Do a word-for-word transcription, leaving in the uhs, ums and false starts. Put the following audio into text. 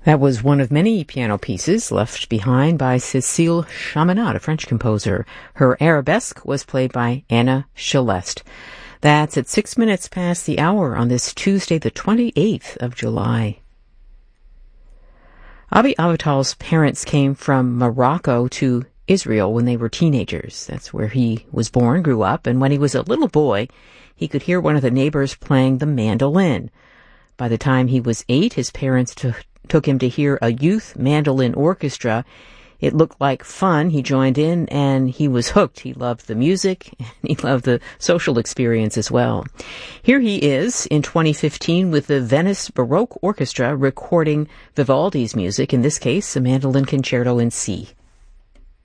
That was one of many piano pieces left behind by Cécile Chaminade, a French composer. Her arabesque was played by Anna Celeste. That's at six minutes past the hour on this Tuesday, the twenty-eighth of July. Abi Avital's parents came from Morocco to Israel when they were teenagers. That's where he was born, grew up, and when he was a little boy, he could hear one of the neighbors playing the mandolin. By the time he was eight, his parents took took him to hear a youth mandolin orchestra. It looked like fun. He joined in and he was hooked. He loved the music and he loved the social experience as well. Here he is in twenty fifteen with the Venice Baroque Orchestra recording Vivaldi's music, in this case, a mandolin concerto in C.